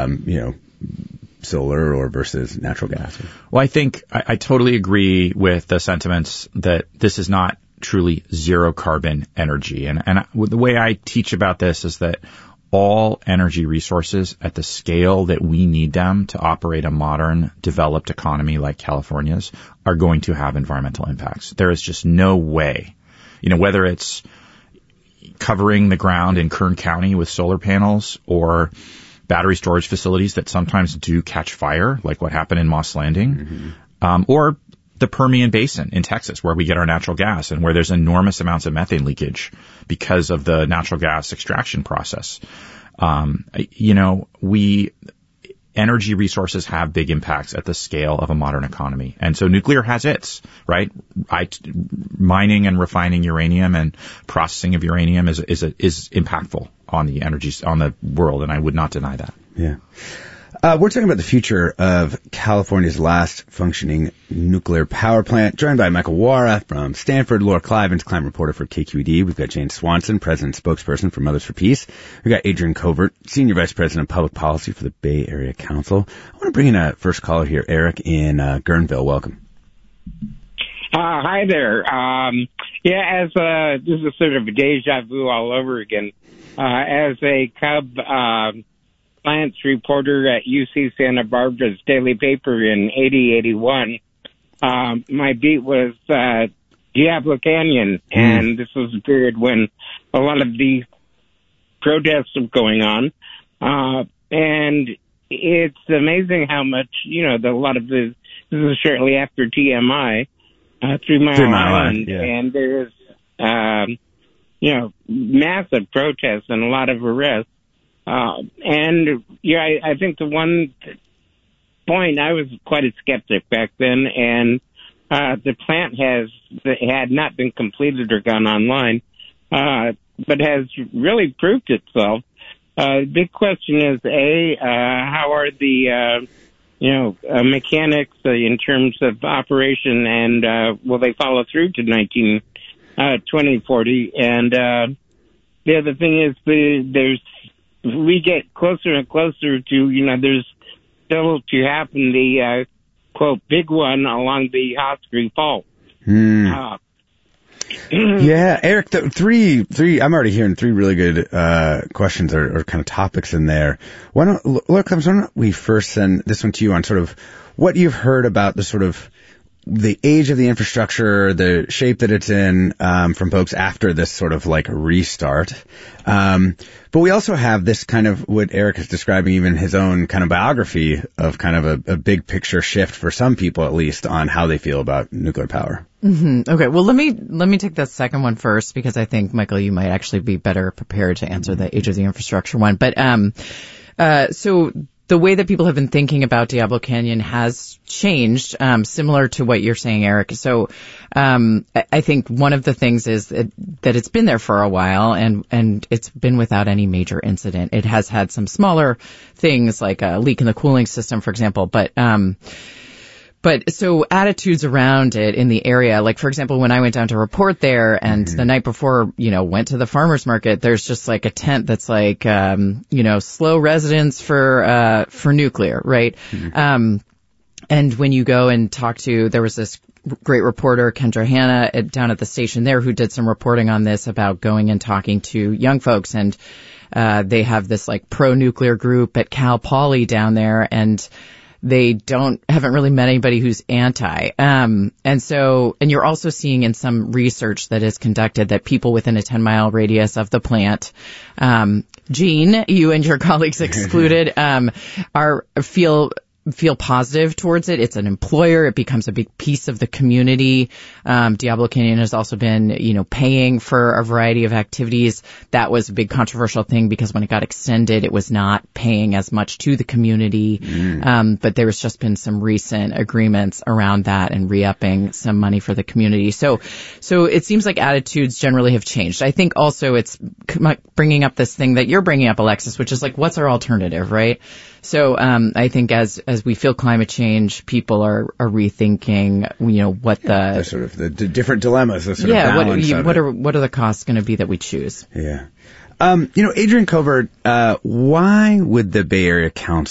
solar or versus natural gas? Well, I think I totally agree with the sentiments that this is not truly zero carbon energy. And the way I teach about this is that all energy resources at the scale that we need them to operate a modern, developed economy like California's are going to have environmental impacts. There is just no way, whether it's covering the ground in Kern County with solar panels or battery storage facilities that sometimes do catch fire, like what happened in Moss Landing, or the Permian Basin in Texas, where we get our natural gas and where there's enormous amounts of methane leakage because of the natural gas extraction process. Energy resources have big impacts at the scale of a modern economy. And so nuclear has its, right? Mining and refining uranium and processing of uranium is impactful on the world, and I would not deny that. Yeah. We're talking about the future of California's last functioning nuclear power plant, joined by Michael Wara from Stanford, Laura Clivens, climate reporter for KQED. We've got Jane Swanson, president and spokesperson for Mothers for Peace. We've got Adrian Covert, senior vice president of public policy for the Bay Area Council. I want to bring in a first caller here, Eric in Guerneville. Welcome. Hi there. This is sort of a deja vu all over again. As a Cub science reporter at UC Santa Barbara's daily paper in 80-81, my beat was Diablo Canyon, and this was a period when a lot of the protests were going on, and it's amazing how much, a lot of this is shortly after TMI, 3 Mile Island, and there's, massive protests and a lot of arrests. I think the one point, I was quite a skeptic back then, and the plant had not been completed or gone online, but has really proved itself. The big question is, how are the mechanics in terms of operation, and will they follow through to 2040? And the other thing is, we get closer and closer to, there's still to happen the, quote, big one along the Osprey Fault. Yeah, Eric, three, I'm already hearing three really good questions or kind of topics in there. Why don't we first send this one to you on sort of what you've heard about the sort of the age of the infrastructure, the shape that it's in, from folks after this sort of like restart. But we also have this kind of what Eric is describing, even his own kind of biography of kind of a big picture shift for some people, at least, on how they feel about nuclear power. Mm-hmm. Okay. Well, let me take that second one first, because I think, Michael, you might actually be better prepared to answer the age of the infrastructure one. But, so the way that people have been thinking about Diablo Canyon has changed, similar to what you're saying, Eric. So, I think one of the things is that it's been there for a while, and it's been without any major incident. It has had some smaller things like a leak in the cooling system, for example, But so attitudes around it in the area, like, for example, when I went down to report there and the night before, went to the farmer's market, there's just like a tent that's like, slow residence for nuclear, right? And when you go and talk to, there was this great reporter, Kendra Hanna, down at the station there, who did some reporting on this about going and talking to young folks, and they have this like pro-nuclear group at Cal Poly down there, and they haven't really met anybody who's anti. And you're also seeing in some research that is conducted that people within a 10-mile radius of the plant, Gene, you and your colleagues excluded, feel positive towards it. It's an employer. It becomes a big piece of the community. Diablo Canyon has also been, paying for a variety of activities. That was a big controversial thing because when it got extended, it was not paying as much to the community. But there has just been some recent agreements around that and re-upping some money for the community. So it seems like attitudes generally have changed. I think also it's bringing up this thing that you're bringing up, Alexis, which is like, what's our alternative, right? So, I think as we feel climate change, people are rethinking, what the sort of the different dilemmas, the sort of balance what are the costs going to be that we choose? Yeah. Adrian Covert, why would the Bay Area Council